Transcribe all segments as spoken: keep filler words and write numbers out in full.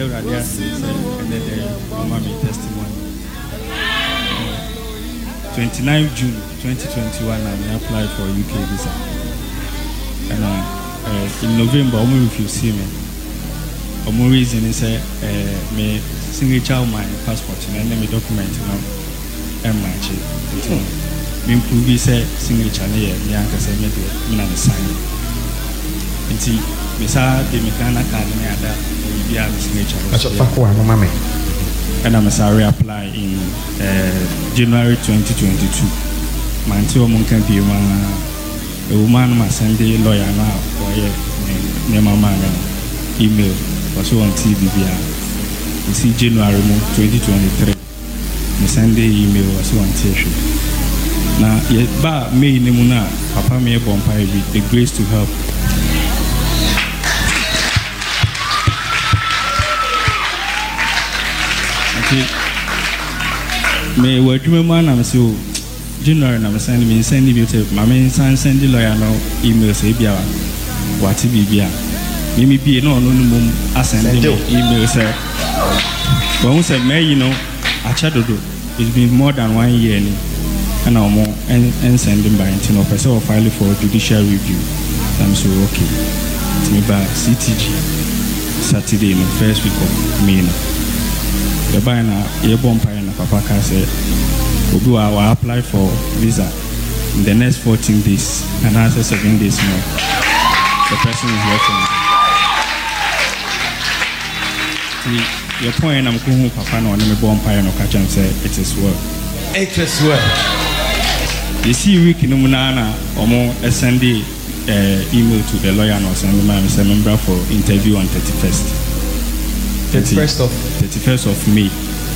dear Radia said, and then the mommy testimony. twenty-ninth of June twenty twenty-one, I applied for U K visa. And uh, uh, in November, I'm going to see me. I'm reason is a me signature my passport and then my document now. I'm match it. Me prove say signature na ye me anka say me do me na sign. Nti me sa de me kana card me ada bi a signature. Aso fa ko anu mama. And I'm sorry apply in uh, January twenty twenty-two. Man ti o mon kan bi ma a woman ma send the lawyer na for ye me mama na email was on T V bia. You see January twenty twenty-three. Me send the email was on T V. Now, yet, ba me ni muna, papa me bompa with the grace to help. Okay. Me work me man, I'm so January. I'm sending me sending me to my main son send the lawyer now email say bia what be bia. Me me be no no no mum send email say. But we say me you know I chat do. It's been more than one year. And I'm more and sending by ten of us or file for judicial review. I'm so okay. To me by C T G Saturday in the first week of May. The buyer na ye bomb pie na papa can say Obu I will apply for visa in the next fourteen days and after seven days more. The person is working. Your point I'm going papa no me bomb pie no catch and say it is well. It is well. You see, week in Munana, or more, send the uh, email to the lawyer and send me a member for interview on thirty-first. thirty-first of thirty-first of May.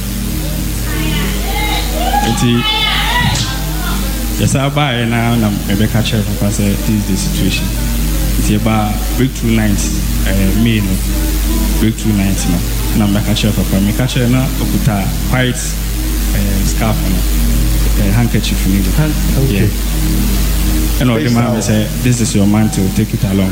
Yes, I buy now. I'm Rebecca Chef. I said, this is the situation. It's about breakthrough night, uh, May, no breakthrough night, no. And I'm Rebecca Chef. I'm Rebecca Chef. Now, put a white uh, scarf on. A handkerchief in it. Hand, okay. Yeah. And all the man say, this is your mantle, take it along.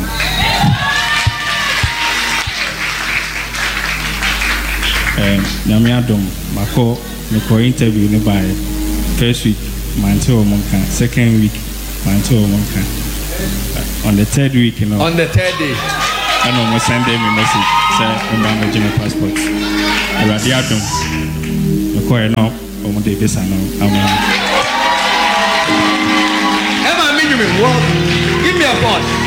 Nyamiadom, Mako, Mako interview by first week, mantle monka, second week, mantle monka. On the third week, you know. On the third day. I know, I send them a message, say, I'm managing a passport. Radiadom, Mako, you know. Emma, minimum, well, give me a phone.